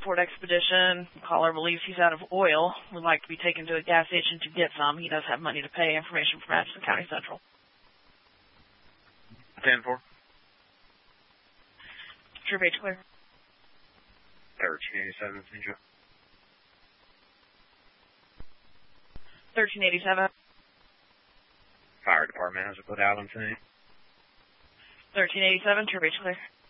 Ford Expedition. Caller believes he's out of oil. Would like to be taken to a gas station to get some. He does have money to pay. Information from Atchison County Central. 10-4. True H clear. 1387, Central. 1387. Fire department has to put out on scene. 1387, True H clear.